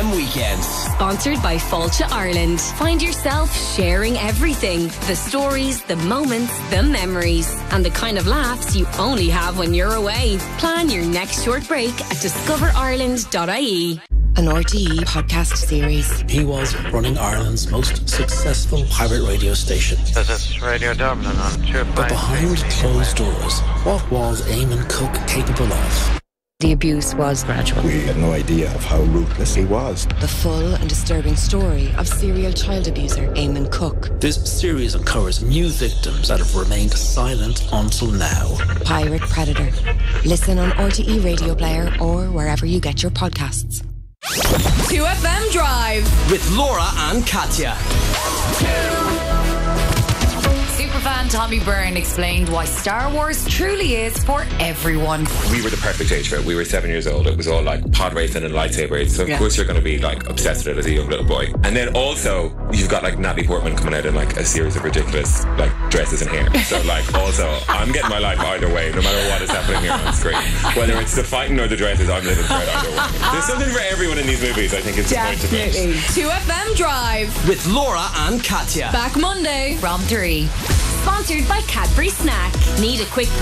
FM weekends. Sponsored by Fáilte Ireland. Find yourself sharing everything. The stories, the moments, the memories. And the kind of laughs you only have when you're away. Plan your next short break at discoverireland.ie. An RTE podcast series. He was running Ireland's most successful pirate radio station. This is Radio Dublin on 2.5. But behind closed doors, what was Eamon Cook capable of? The abuse was gradual. We had no idea of how ruthless he was. The full and disturbing story of serial child abuser Eamon Cook. This series uncovers new victims that have remained silent until now. Pirate Predator. Listen on RTE Radio Player or wherever you get your podcasts. 2FM Drive with Laura and Katya. Superfan Tommy Byrne explained why Star Wars truly is for everyone. We were the perfect age for it. We were 7 years old. It was all like pod racing and lightsabers. So of course you're going to be like obsessed with it as a young little boy. And then also you've got like Natalie Portman coming out in like a series of ridiculous like dresses and hair. So like also I'm getting my life either way, no matter what is happening here on screen. Whether it's the fighting or the dresses, I'm living for it either way. There's something for everyone in these movies. I think it's the point to make. 2FM Drive with Laura and Katya. Back Monday from 3. Sponsored by Cadbury Snack. Need a quick